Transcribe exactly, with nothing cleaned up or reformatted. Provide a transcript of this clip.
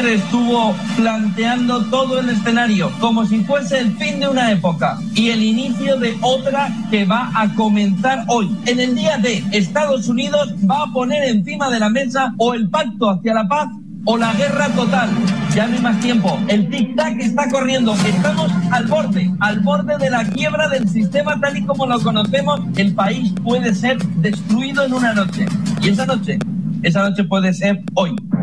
ayer estuvo planteando todo el escenario como si fuese el fin de una época y el inicio de otra que va a comenzar hoy. En el día D, Estados Unidos va a poner encima de la mesa o el pacto hacia la paz o la guerra total. Ya no hay más tiempo. El tic-tac está corriendo. Estamos al borde, al borde de la quiebra del sistema tal y como lo conocemos. El país puede ser destruido en una noche. Y esa noche, esa noche puede ser hoy.